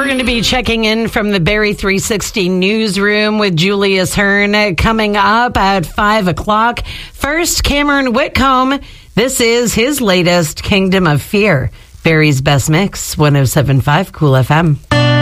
We're going to be checking in from the Barrie 360 newsroom with Julius Hearn coming up at 5 o'clock. First, Cameron Whitcomb. This is his latest Kingdom of Fear. Barrie's best mix, 107.5 Cool FM.